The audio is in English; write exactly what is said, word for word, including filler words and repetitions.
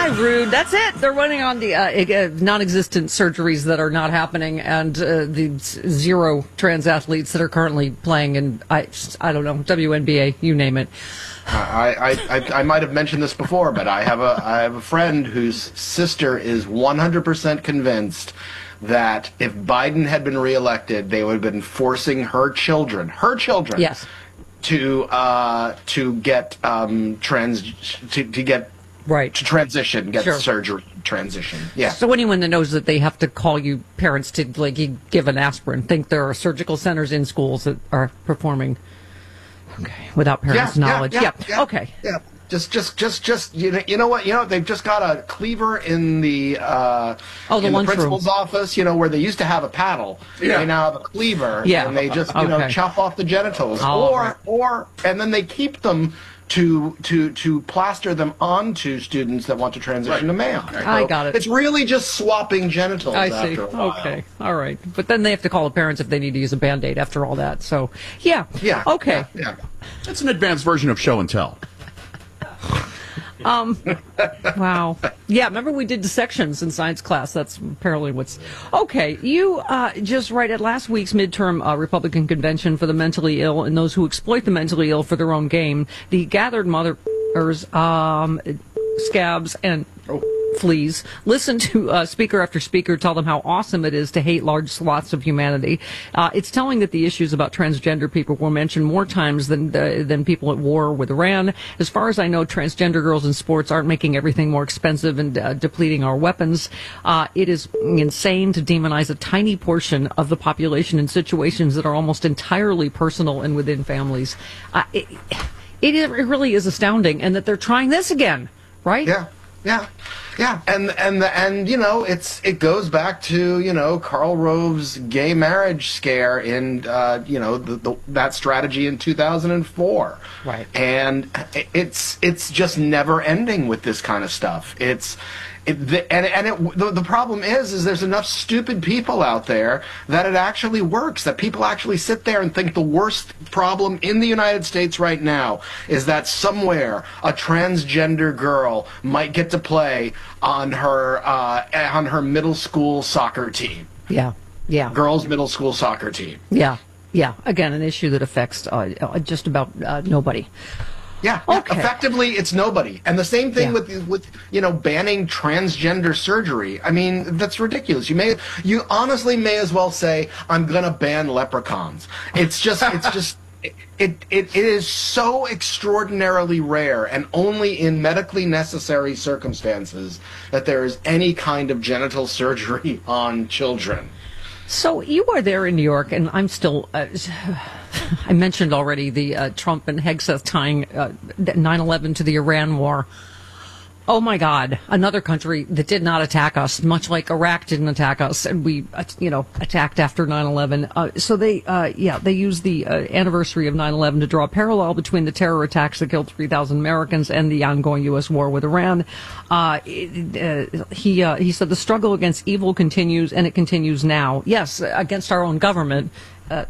rude. That's it. They're running on the uh, non-existent surgeries that are not happening, and uh, the zero trans athletes that are currently playing in, I, I don't know, W N B A, you name it. I, I, I, I might have mentioned this before, but I have a I have a friend whose sister is one hundred percent convinced that if Biden had been reelected, they would have been forcing her children, her children, yes, to uh, to get um, trans to, to get right to transition, get sure. surgery, transition. Yeah. So anyone that knows that they have to call you parents to like give an aspirin, think there are surgical centers in schools that are performing. Okay, without parents' yeah, knowledge. Yeah, yeah, yeah. yeah. Okay. Yeah. Just, just, just, just. You know, you know what? You know, they've just got a cleaver in the uh, oh, the in the lunchroom. principal's office. You know, where they used to have a paddle. Yeah. They now have a cleaver. Yeah. And they just, you okay. know, chop off the genitals, oh, or, right. or, and then they keep them to to to plaster them onto students that want to transition right. to male. Right. I so got it. It's really just swapping genitals. I after see. a while. Okay. All right. But then they have to call the parents if they need to use a Band-Aid after all that. So, yeah. Yeah. Okay. Yeah. yeah. It's an advanced version of show and tell. Um, wow. Yeah, remember we did dissections in science class. That's apparently what's... Okay, you uh, just right at last week's midterm uh, Republican convention for the mentally ill and those who exploit the mentally ill for their own game, the gathered mothers, um, scabs, and... Oh. Fleas. Listen to uh, speaker after speaker tell them how awesome it is to hate large swaths of humanity. Uh, it's telling that the issues about transgender people were mentioned more times than uh, than people at war with Iran. As far as I know, transgender girls in sports aren't making everything more expensive and uh, depleting our weapons. Uh, it is insane to demonize a tiny portion of the population in situations that are almost entirely personal and within families. Uh, it, it, it really is astounding, and that they're trying this again, right? Yeah. Yeah, yeah, and and the, and you know it's it goes back to you know Karl Rove's gay marriage scare in uh, you know the, the, that strategy in two thousand four, right? And it's it's just never ending with this kind of stuff. It's it, the, and and it, the the problem is is there's enough stupid people out there that it actually works. That people actually sit there and think the worst problem in the United States right now is that somewhere a transgender girl might get to play on her uh, on her middle school soccer team. Yeah, yeah. Girls' middle school soccer team. Yeah, yeah. Again, an issue that affects uh, just about uh, nobody. Yeah, okay. yeah, effectively, it's nobody. And the same thing Yeah. with with you know banning transgender surgery. I mean, that's ridiculous. You may you honestly may as well say I'm gonna ban leprechauns. It's just it's just. It, it it is so extraordinarily rare and only in medically necessary circumstances that there is any kind of genital surgery on children. So you are there in New York, and I'm still. Uh, I mentioned already the uh, Trump and Hegseth tying uh, nine eleven to the Iran war. Oh my God! Another country that did not attack us, much like Iraq didn't attack us, and we, uh, you know, attacked after nine eleven. Uh, so they, uh, yeah, they used the uh, anniversary of nine eleven to draw a parallel between the terror attacks that killed three thousand Americans and the ongoing U S war with Iran. Uh, it, uh, he uh, he said the struggle against evil continues, and it continues now. Yes, against our own government